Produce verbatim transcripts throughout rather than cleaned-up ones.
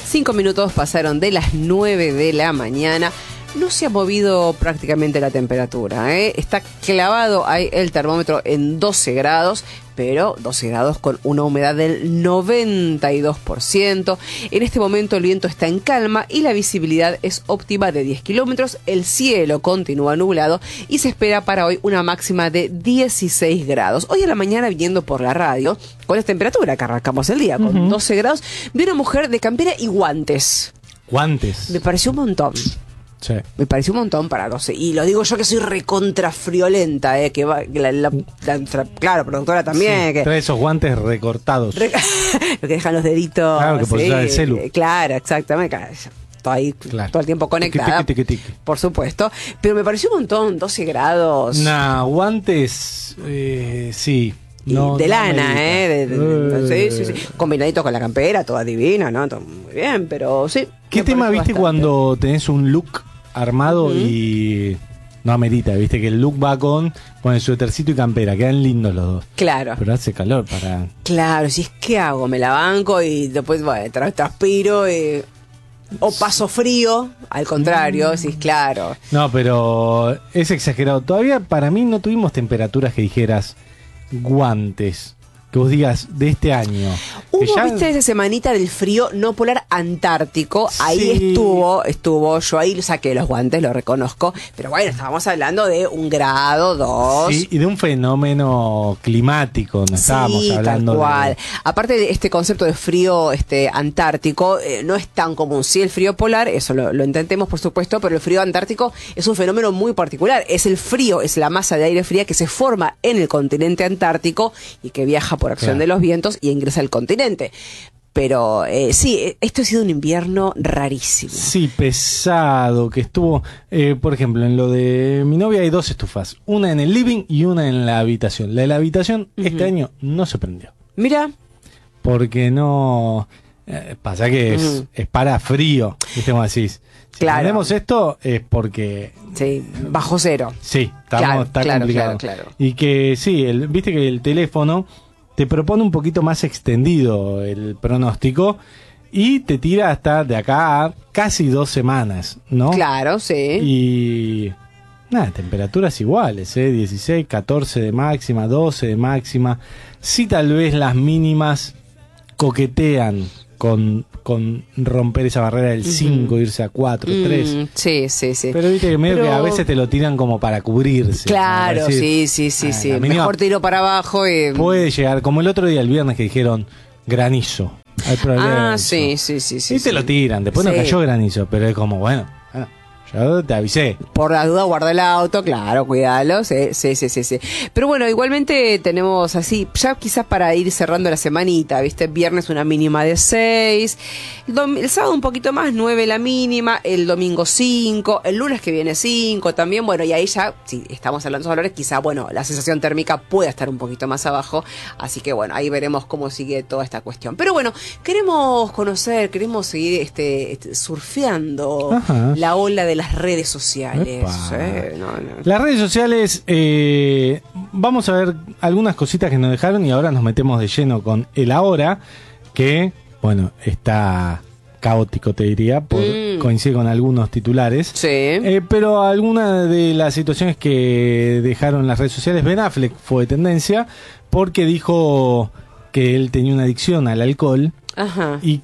Cinco minutos pasaron de las nueve de la mañana. No se ha movido prácticamente la temperatura, ¿eh? Está clavado ahí el termómetro en doce grados, pero doce grados con una humedad del noventa y dos por ciento. En este momento el viento está en calma y la visibilidad es óptima de diez kilómetros. El cielo continúa nublado y se espera para hoy una máxima de dieciséis grados. Hoy a la mañana, viniendo por la radio, con la temperatura que arrancamos el día, con uh-huh. doce grados, vi una mujer de campera y guantes. ¿Guantes? Me pareció un montón. Sí. Me pareció un montón para doce. Y lo digo yo que soy recontra friolenta, eh, que va, la, la, la, la, claro, productora también. Sí, que, trae esos guantes recortados. Re, lo que dejan los deditos. Claro, que por sí, usar el celu. Claro, exactamente. Claro, todo ahí, claro. Todo el tiempo conectada. Tiqui, tiqui, tiqui. Por supuesto. Pero me pareció un montón, doce grados. Nah, guantes, eh, sí. No, de no lana, eh. De, de, de, eh. sí, sí, sí. Combinaditos con la campera, toda divina, ¿no? Todo muy bien, pero sí. ¿Qué tema viste bastante cuando tenés un look armado uh-huh. y no amerita? Viste que el look va con, con el suétercito y campera, quedan lindos los dos. Claro. Pero hace calor para... Claro, si es que hago, me la banco y después, bueno, tra- transpiro y... o paso frío, al contrario, mm. sí, claro. No, pero es exagerado. Todavía para mí no tuvimos temperaturas que dijeras guantes. Que vos digas, de este año. Hubo, ya... viste, esa semanita del frío no polar antártico. Sí. Ahí estuvo, estuvo. Yo ahí saqué los guantes, lo reconozco. Pero bueno, estábamos hablando de un grado, dos. Sí, y de un fenómeno climático, no estábamos sí, hablando tal cual. de... Aparte de este concepto de frío este antártico, eh, no es tan común. Sí, el frío polar, eso lo, lo intentemos, por supuesto, pero el frío antártico es un fenómeno muy particular. Es el frío, es la masa de aire fría que se forma en el continente antártico y que viaja por acción claro. de los vientos y ingresa al continente. Pero eh, sí, esto ha sido un invierno rarísimo. Sí, pesado, que estuvo, eh, por ejemplo, en lo de mi novia hay dos estufas, una en el living y una en la habitación. La de la habitación uh-huh. este año no se prendió. Mira. Porque no... Eh, pasa que es, uh-huh. es para frío, ¿viste cómo decís? Si claro. tenemos esto es porque... Sí, bajo cero. Sí, estamos, claro, está claro, complicado. Claro, claro. Y que sí, el, viste que el teléfono te propone un poquito más extendido el pronóstico y te tira hasta de acá a casi dos semanas, ¿no? Claro, sí. Y nada, temperaturas iguales, ¿eh? dieciséis, catorce de máxima, doce de máxima. Sí, tal vez las mínimas coquetean con, con romper esa barrera del cinco, uh-huh. irse a cuatro, mm, tres. Sí, sí, sí. Pero viste que medio Pero... que a veces te lo tiran como para cubrirse. Claro, para decir, sí, sí, sí, ah, sí. Mejor tiro para abajo y... Puede llegar, como el otro día, el viernes, que dijeron granizo. Hay problema. Ah, sí, sí, sí, sí. Y te sí. lo tiran, después sí. no cayó granizo, pero es como, bueno, bueno, yo te avisé. Por la duda guarda el auto, claro, cuídalo, sí, sí, sí, sí, sí. Pero bueno, igualmente tenemos así, ya quizás para ir cerrando la semanita, ¿viste? Viernes una mínima de seis, el, dom- el sábado un poquito más, nueve la mínima, el domingo cinco, el lunes que viene cinco también, bueno, y ahí ya, si estamos hablando de valores, quizá, bueno, la sensación térmica pueda estar un poquito más abajo, así que bueno, ahí veremos cómo sigue toda esta cuestión. Pero bueno, queremos conocer, queremos seguir este, este surfeando Ajá. la ola de las redes sociales. Eh, no, no. Las redes sociales, eh, vamos a ver algunas cositas que nos dejaron y ahora nos metemos de lleno con el ahora, que, bueno, está caótico, te diría, por, mm. coincide con algunos titulares. Sí. Eh, pero algunas de las situaciones que dejaron las redes sociales, Ben Affleck fue tendencia porque dijo que él tenía una adicción al alcohol. Ajá. Y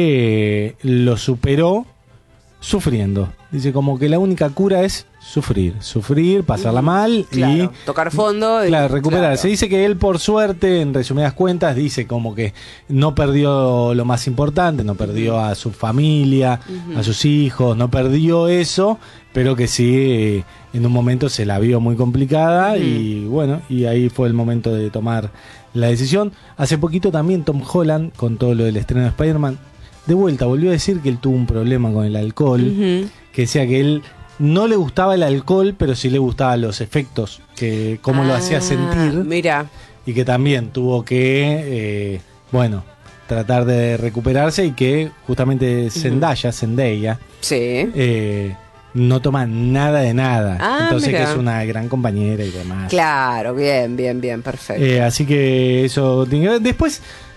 que lo superó sufriendo. Dice como que la única cura es sufrir, sufrir, pasarla mal claro, y tocar fondo. Y, claro, recuperarse. Claro. Dice que él, por suerte, en resumidas cuentas, dice como que no perdió lo más importante, no perdió a su familia, uh-huh. a sus hijos, no perdió eso, pero que sí, en un momento se la vio muy complicada uh-huh. y bueno, y ahí fue el momento de tomar la decisión. Hace poquito también Tom Holland, con todo lo del estreno de Spider-Man, de vuelta volvió a decir que él tuvo un problema con el alcohol, uh-huh. que decía que él no le gustaba el alcohol, pero sí le gustaban los efectos, que cómo ah, lo hacía sentir. Mira. Y que también tuvo que, eh, bueno, tratar de recuperarse y que justamente Zendaya, uh-huh. Zendaya, sí. eh, no toma nada de nada. Ah, entonces mira. que es una gran compañera y demás. Claro, bien, bien, bien, perfecto. Eh, así que eso. Después,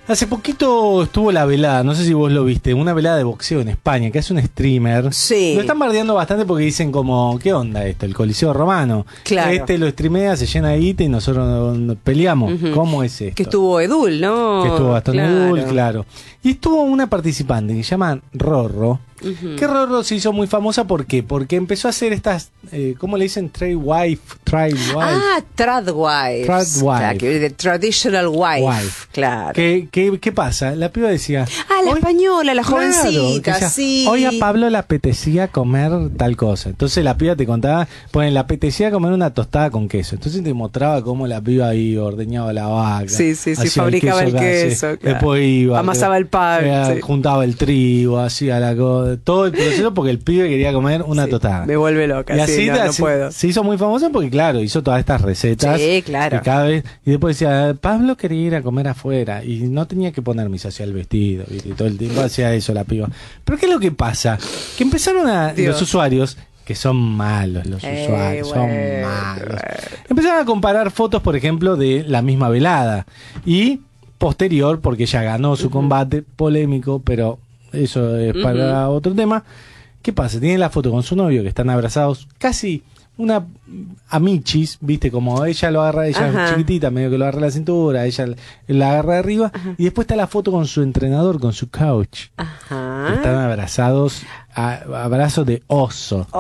Hace poquito estuvo la velada, no sé si vos lo viste, una velada de boxeo en España, que hace un streamer. Sí. Lo están bardeando bastante porque dicen como, ¿qué onda esto? El Coliseo Romano. Claro. Este lo streamea, se llena de guita y nosotros nos peleamos. Ujú. ¿Cómo es esto? Que estuvo Edul, ¿no? Que estuvo bastante Claro. cool, claro. Y estuvo una participante que se llama Rorro. Ujú. Que Rorro se hizo muy famosa, ¿por qué? Porque empezó a hacer estas, eh, ¿cómo le dicen? Trade wife, trade wife. Ah, Tradwives. Tradwife. Claro, que de traditional wife. Wife. Claro. ¿Qué, qué, ¿Qué pasa? La piba decía... Ah, la "Hoy- española, la Claro, jovencita, que decía, sí. Hoy a Pablo le apetecía comer tal cosa. Entonces la piba te contaba, pues le apetecía comer una tostada con queso. Entonces te mostraba cómo la piba ahí ordeñaba la vaca. Sí, sí, sí, hacía fabricaba el casi, queso, claro. Después iba. Amasaba el pan, eh, sí. Juntaba el trigo, hacía la cosa. Todo el proceso porque el pibe quería comer una Sí, tostada. me vuelve loca, Y así, sí, no, no así puedo. se hizo muy famosa porque, claro, hizo todas estas recetas. Sí, claro. Y, cada vez, y después decía, Pablo quería ir a comer afuera y no tenía que poner mis hacia el vestido. ¿Viste? Y todo el tiempo hacía eso la piba. Pero ¿qué es lo que pasa? Que empezaron a Dios. los usuarios, que son malos los Eh, usuarios, bueno, son malos. bueno. Empezaron a comparar fotos, por ejemplo, de la misma velada. Y posterior, porque ella ganó su combate, polémico, pero eso es para otro tema. ¿Qué pasa? Tiene la foto con su novio, que están abrazados, casi una amichis, viste, como ella lo agarra, ella Ajá. es chiquitita, medio que lo agarra la cintura, ella la agarra de arriba, y después está la foto con su entrenador, con su coach. Ajá. Están abrazados, a, abrazos de oso.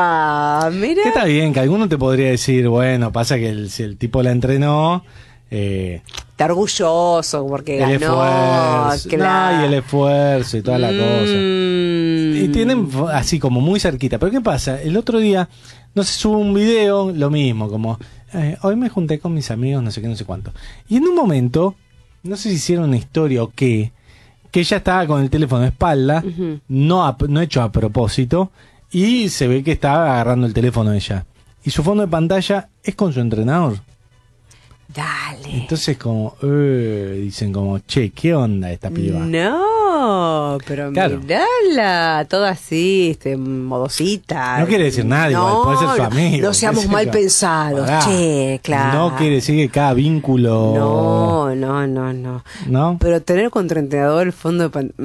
Opa, mira. Que está bien, que alguno te podría decir, bueno, pasa que el, si el tipo la entrenó, eh, Está orgulloso porque el ganó. esfuerzo, claro. no, y el esfuerzo y toda la cosa. Mm. Y tienen f- así como muy cerquita. Pero ¿qué pasa? El otro día, no sé, subo un video, lo mismo, como, eh, hoy me junté con mis amigos, no sé qué, no sé cuánto. Y en un momento, no sé si hicieron una historia o qué, que ella estaba con el teléfono de espalda, Ujú. no, a- no hecho a propósito, y se ve que estaba agarrando el teléfono ella. Y su fondo de pantalla es con su entrenador. Dale. Entonces como, eh, dicen como, che, ¿qué onda esta piba? No, pero Claro. mirala, toda así, este, modosita. No quiere decir nada, igual, puede ser su amigo. No seamos qué sé mal yo. pensados, Pará. che, claro. No quiere decir que cada vínculo... No, no, no, no. ¿No? Pero tener contra entrenador el fondo de pantalla.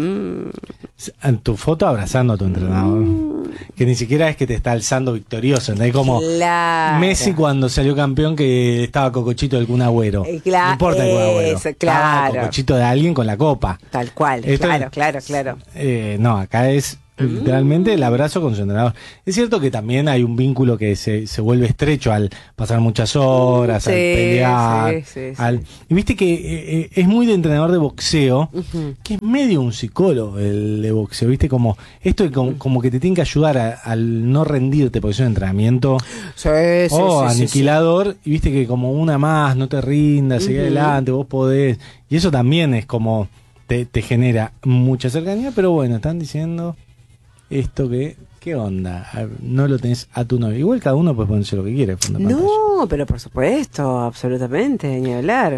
En tu foto abrazando a tu entrenador. Que ni siquiera es que te está alzando victorioso. ¿Entendés? Como Claro. Messi cuando salió campeón que estaba Cocochito del Kun Agüero. Eh, cla- No importa el Kun Agüero. eso, Estaba claro. Cocochito de alguien con la copa. Tal cual, Esto- claro, claro, claro. Eh, no, acá es literalmente el abrazo con su entrenador. Es cierto que también hay un vínculo que se, se vuelve estrecho al pasar muchas horas, Sí, al pelear. sí, sí, sí. al- y viste que eh, eh, es muy de entrenador de boxeo, Ujú. que es medio un psicólogo el de boxeo. Viste como esto es como, como que te tiene que ayudar a- al no rendirte, porque es un entrenamiento Sí, sí, oh, sí, sí, aniquilador. Y viste que como una más, no te rindas, sigue Ujú. adelante, vos podés. Y eso también es como te, te genera mucha cercanía, pero bueno, están diciendo esto que, ¿qué onda? A- No lo tenés a tu novio. Igual cada uno puede ponerse lo que quiere. fondo de pantalla. No, pero por supuesto, absolutamente, ni hablar.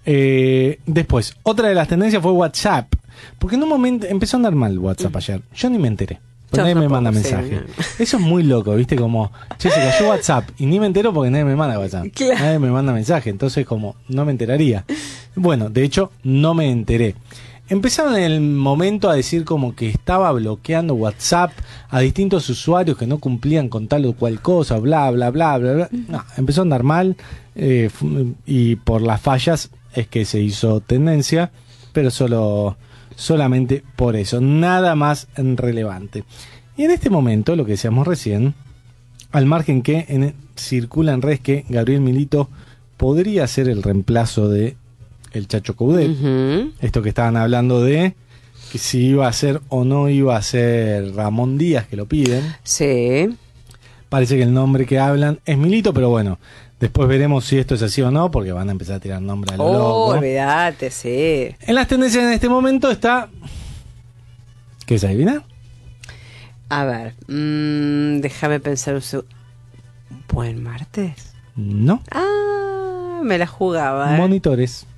Eh, después, otra de las tendencias fue WhatsApp. Porque en un momento empezó a andar mal WhatsApp ayer. Yo ni me enteré. Porque Yo nadie me tampoco, manda sí, mensaje. no. Eso es muy loco, ¿viste? Como, che, se cayó WhatsApp. Y ni me entero porque nadie me manda WhatsApp. Claro. Nadie me manda mensaje. Entonces, como, no me enteraría. Bueno, de hecho, no me enteré. Empezaron en el momento a decir como que estaba bloqueando WhatsApp a distintos usuarios que no cumplían con tal o cual cosa, bla, bla, bla, bla, bla. No, empezó a andar mal eh, fu- y por las fallas es que se hizo tendencia, pero solo solamente por eso, nada más relevante. Y en este momento, lo que decíamos recién, al margen que en, circula en redes que Gabriel Milito podría ser el reemplazo de el Chacho Coudet. Ujú. Esto que estaban hablando de que si iba a ser o no iba a ser Ramón Díaz, que lo piden. Sí. Parece que el nombre que hablan es Milito, pero bueno, después veremos si esto es así o no, porque van a empezar a tirar nombre a lo Oh, loco. olvídate, sí. En las tendencias en este momento está... ¿Qué es adivinar? A ver, mm, déjame pensar un segundo. ¿Buen martes? No. Ah, me la jugaba. ¿eh? Monitores.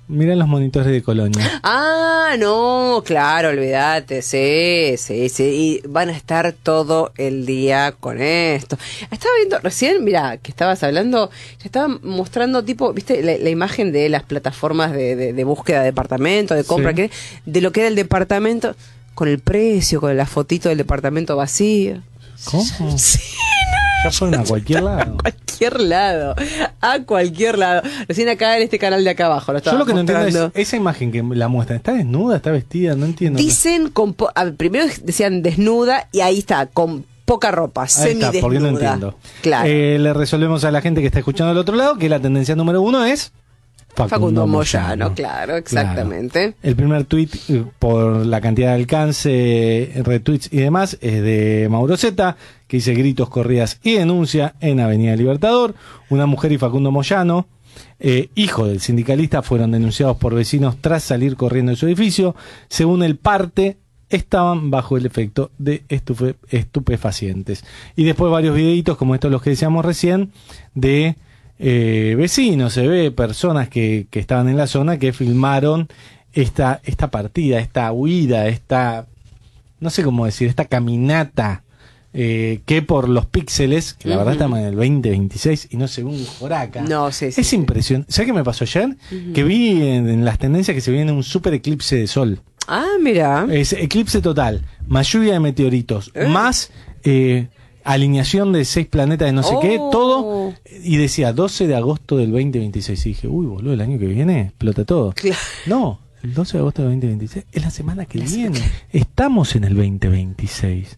Mirá los monitores de Colonia. Ah, no, claro, olvídate, sí, sí, sí, y van a estar todo el día con esto. Estaba viendo recién, mira, que estabas hablando, ya estaban mostrando tipo, viste, la, la imagen de las plataformas de, de, de búsqueda de departamento, de compra, Sí. que, de lo que era el departamento, con el precio, con la fotito del departamento vacío. ¿Cómo? Sí. Ya fueron a cualquier lado. A cualquier lado, a cualquier lado. Recién acá en este canal de acá abajo lo estaba Yo lo que no entiendo mostrando. es esa imagen que la muestran. ¿Está desnuda? ¿Está vestida? No entiendo. Dicen con po- a ver, primero decían desnuda y ahí está, con poca ropa, Ahí está, semidesnuda. porque no entiendo. Claro. Eh, le resolvemos a la gente que está escuchando al otro lado que la tendencia número uno es Facundo, Facundo Moyano. Moyano, claro, exactamente. Claro. El primer tweet eh, por la cantidad de alcance, retweets y demás es de Mauro Zeta, que dice gritos, corridas y denuncia en Avenida Libertador. Una mujer y Facundo Moyano, eh, hijo del sindicalista, fueron denunciados por vecinos tras salir corriendo de su edificio. Según el parte, estaban bajo el efecto de estufe- estupefacientes. Y después varios videitos, como estos los que decíamos recién, de eh, vecinos, se ve personas que, que estaban en la zona que filmaron esta, esta partida, esta huida, esta, no sé cómo decir, esta caminata eh, que por los píxeles, que la verdad Ujú. estamos en el veinte veintiséis y no se ve un joraca. No, sí, sí, es sí. impresionante. ¿Sabes qué me pasó ayer? Que vi en, en las tendencias que se viene un super eclipse de sol. Ah, mira. Es eclipse total, más lluvia de meteoritos, Eh. más eh, alineación de seis planetas de no sé qué, Oh. todo. Y decía doce de agosto del veinte veintiséis. Y dije, uy, boludo, el año que viene explota todo. Claro. No, el doce de agosto del veinte veintiséis es la semana que La viene. Estamos en el veinte veintiséis.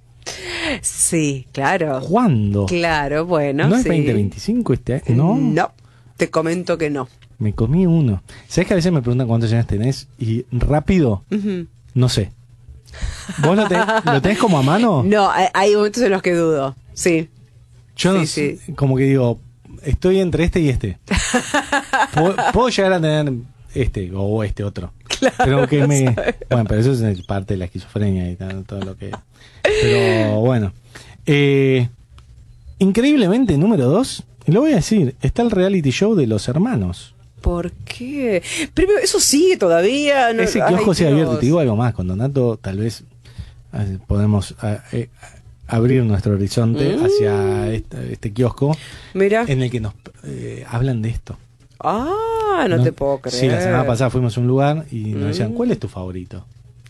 Sí, claro. ¿Cuándo? Claro, bueno. ¿No es sí. veinte veinticinco este año? No. No, te comento que no. Me comí uno. ¿Sabes que a veces me preguntan cuántos años tenés? Y rápido, Ujú. no sé. ¿Vos lo, te- lo tenés como a mano? No, hay, hay momentos en los que dudo. Sí. Yo no Sí, sé, sí. como que digo, estoy entre este y este. puedo, puedo llegar a tener este o este otro. Claro, Pero que no me, sabes. bueno, pero eso es parte de la esquizofrenia y tal, todo lo que. Pero bueno, eh, increíblemente número dos, y lo voy a decir, está el reality show de los hermanos. ¿Por qué? Primero, eso sigue todavía. No, Ese ay, kiosco se ha Dios. abierto. Te digo algo más, con Donato tal vez eh, podemos a- eh, abrir nuestro horizonte Mm. hacia este, este kiosco Mira. en el que nos eh, hablan de esto. Ah, no, te puedo creer. Sí, la semana pasada fuimos a un lugar y nos decían, Mm. ¿cuál es tu favorito?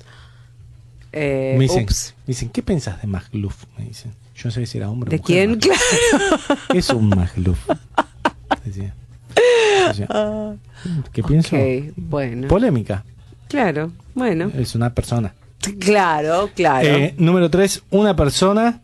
Eh, me, dicen, ups. me dicen, ¿qué pensás de Magluf? Me dicen. Yo no sé si era hombre o ¿De mujer. quién? Magluf. Claro. ¿Qué es un Magluf? Decía. Decía, Ah, ¿qué pienso? ok, bueno. Polémica. Claro, bueno. Es una persona. Claro, claro. Eh, número tres, una persona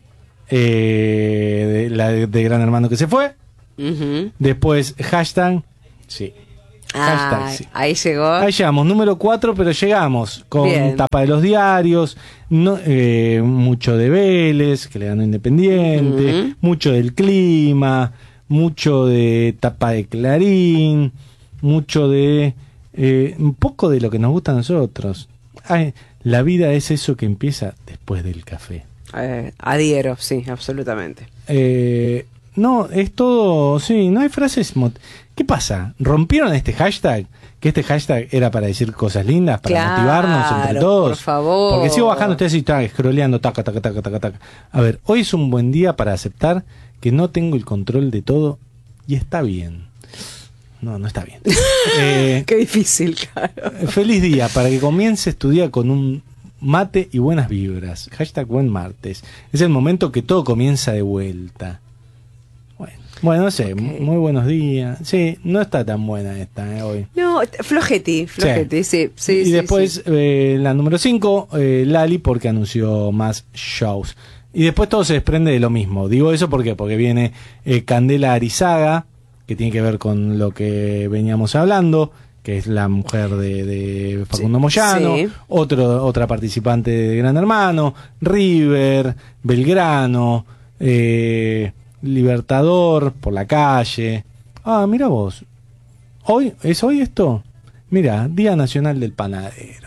eh, de, la de, de Gran Hermano que se fue. Ujú. Después, hashtag. Sí. Hashtag, Ay, sí. ahí llegó. Ahí llegamos, número cuatro, pero llegamos con Bien. tapa de los diarios, no, eh, mucho de Vélez, que le ganó Independiente, Ujú. mucho del clima, mucho de tapa de Clarín, mucho de... eh, un poco de lo que nos gusta a nosotros. Ay, la vida es eso que empieza después del café. Eh, adhiero, sí, absolutamente. Eh, no, es todo, sí, no hay frases... mot- ¿Qué pasa? ¿Rompieron este hashtag? Que este hashtag era para decir cosas lindas, para Claro, motivarnos entre todos. por favor. Porque sigo bajando, ustedes están scrolleando, taca, taca, taca, taca, taca. A ver, hoy es un buen día para aceptar que no tengo el control de todo y está bien. No, no está bien. Eh, Qué difícil, claro. feliz día para que comiences tu día con un mate y buenas vibras. Hashtag buen martes. Es el momento que todo comienza de vuelta. Bueno, bueno no sé, Ok. muy buenos días. Sí, no está tan buena esta eh, hoy. No, flojeti, flojeti, sí, sí. y sí, después sí. eh, la número cinco, eh, Lali, porque anunció más shows. Y después todo se desprende de lo mismo. Digo eso porque porque viene eh, Candela Arizaga, que tiene que ver con lo que veníamos hablando, que es la mujer de, de Facundo Sí, Moyano, sí. otro, otra participante de Gran Hermano, River, Belgrano, eh, Libertador, por la calle. Ah, mira vos. ¿Hoy? ¿Es hoy esto? Mira, Día Nacional del Panadero.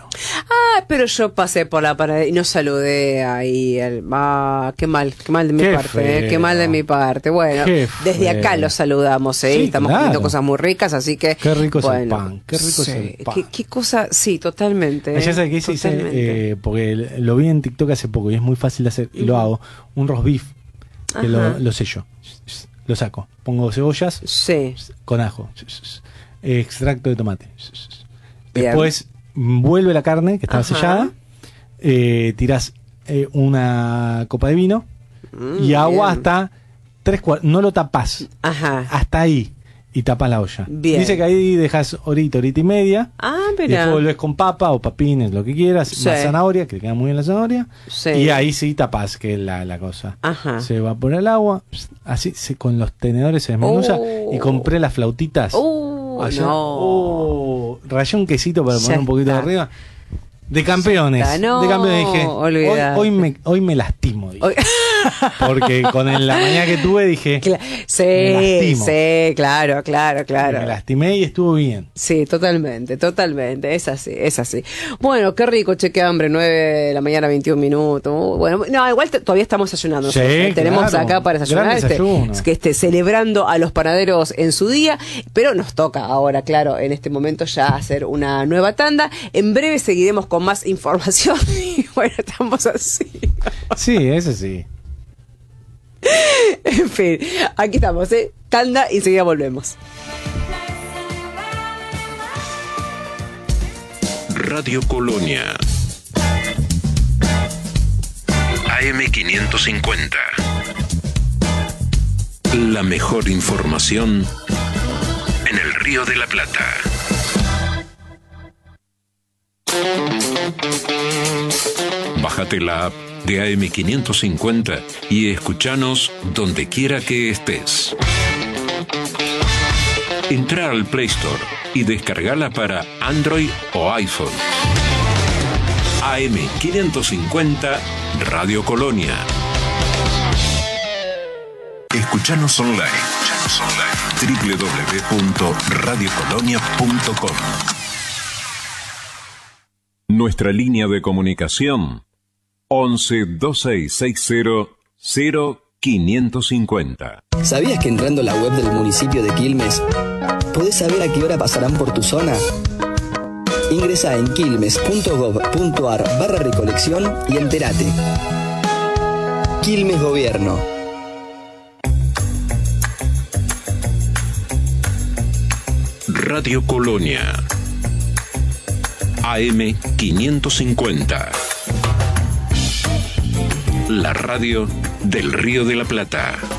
Ah, pero yo pasé por la pared y no saludé ahí. El, ah, qué mal, qué mal de mi Qué parte, eh, qué feo. mal de mi parte. Bueno, Qué desde feo. acá los saludamos, ¿eh? Sí, Estamos claro. comiendo cosas muy ricas, así que... Qué rico es el bueno, pan, qué rico es el pan. Qué, qué cosa, sí, totalmente. Ya eh, sabes que hice, totalmente. eh, porque lo vi en TikTok hace poco y es muy fácil de hacer y lo hago. Un roast beef que lo, Ajá. lo sello, lo saco. Pongo cebollas Sí. con ajo, eh, extracto de tomate. Bien. Después vuelve la carne que estaba Ajá. sellada, eh, tirás eh, una copa de vino Mm, y agua bien. hasta tres cuartos. No lo tapás, Ajá. hasta ahí y tapas la olla. Bien. Dice que ahí dejas horita, horita y media. Ah, Y mira. después volvés con papa o papines, lo que quieras, Sí. más zanahoria, que te queda muy bien la zanahoria. Sí. Y ahí sí tapas, que es la, la cosa. Ajá. Se evapora el agua, así se, con los tenedores se desmenuza. Oh. Y compré las flautitas. Uh, Allá. no. Oh, rayé un quesito para Ya poner un poquito de está. arriba. De campeones. Ya está. No, de campeones dije, hoy, olvidate. hoy, me, hoy me lastimo. dije. Hoy- Porque con el- la mañana que tuve dije, Cla- Me sí, lastimo. sí, claro, claro, claro. me lastimé y estuvo bien. Sí, totalmente, totalmente, es así, es así. Bueno, qué rico, che, qué hambre, nueve de la mañana, veintiún minutos. Uh, Bueno, no, igual te- todavía estamos desayunando. Sí, nosotros, ¿eh? Tenemos claro. acá para desayunar, Gran este, desayuno. que esté celebrando a los panaderos en su día, pero nos toca ahora, claro, en este momento ya hacer una nueva tanda. En breve seguiremos con más información y bueno, estamos así. Sí, eso sí. En fin, aquí estamos, ¿eh? Tanda y enseguida volvemos. Radio Colonia. A M quinientos cincuenta. La mejor información en el Río de la Plata. Bájate la app de A M quinientos cincuenta y escúchanos donde quiera que estés. Entra al Play Store y descargala para Android o iPhone. A M quinientos cincuenta Radio Colonia. Escuchanos online. Escuchanos online. doble u doble u doble u punto radio colonia punto com. Nuestra línea de comunicación once dos seis seis cero cero quinientos cincuenta. ¿Sabías que entrando a la web del municipio de Quilmes podés saber a qué hora pasarán por tu zona? Ingresa en quilmes punto gob punto ar barra recolección y entérate. Quilmes Gobierno. Radio Colonia. A M quinientos cincuenta. La radio del Río de la Plata.